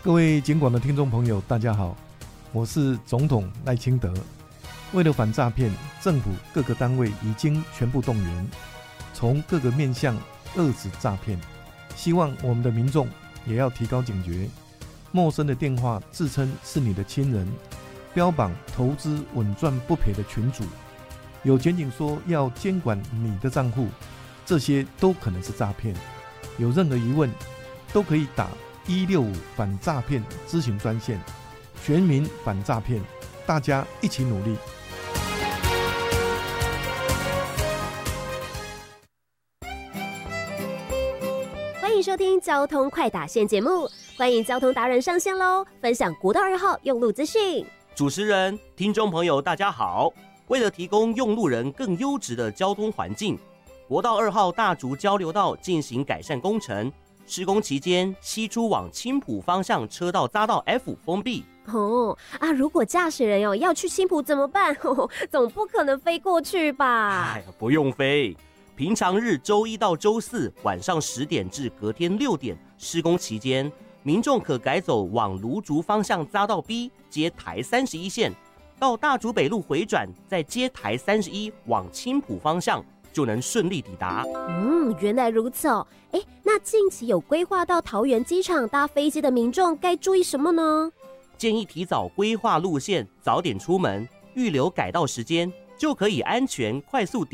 各位警广的听众朋友，大家好，我是总统赖清德。为了反诈骗，政府各个单位已经全部动员，从各个面向遏止诈骗。希望我们的民众也要提高警觉，陌生的电话自称是你的亲人，标榜投资稳赚不赔的群组，有检警说要监管你的账户，这些都可能是诈骗。有任何疑问，都可以打165反诈骗咨询专线，全民反诈骗，大家一起努力。 欢迎收听交通快打线节目，欢迎交通达人上线喽，分享国道2号用路资讯。 主持人、听众朋友大家好，为了提供用路人更优质的交通环境，国道2号大竹交流道进行改善工程，施工期间西出往青埔方向车道匝道 F 封闭。 如果驾驶人要去青埔怎么办？总不可能飞过去吧？ 不用飞。平常日周一到周四晚上10点至隔天6点施工期间，民众可改走往芦竹方向匝道 B 接台31线，到大竹北路回转，再接台31往青埔方向，就能顺利抵达。 原来如此哦。那近期有规划到桃园机场搭飞机的民众该注意什么呢？ 建议提早规划路线，早点出门，预留改道时间，就可以安全快速抵